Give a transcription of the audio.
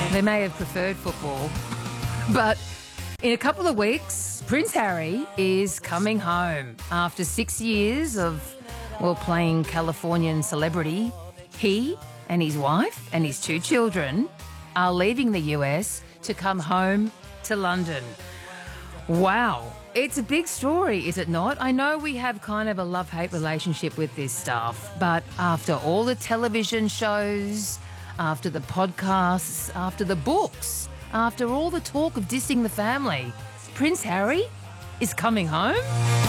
They may have preferred football. But in a couple of weeks, Prince Harry is coming home. After 6 years of, well, playing Californian celebrity, he and his wife and his 2 children are leaving the US to come home to London. Wow. It's a big story, is it not? I know we have kind of a love-hate relationship with this stuff, but after all the television shows, after the podcasts, after the books, after all the talk of dissing the family, Prince Harry is coming home?